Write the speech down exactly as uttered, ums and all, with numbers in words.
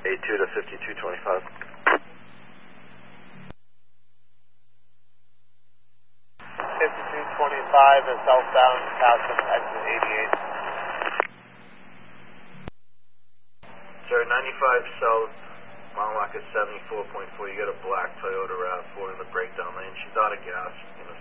eight two to fifty-two twenty-five. fifty-two twenty-five is southbound, passing exit eighty-eight. Sir, ninety-five south, mile marker seventy-four point four. You got a black Toyota RAV four in the breakdown lane. She's out of gas. You know,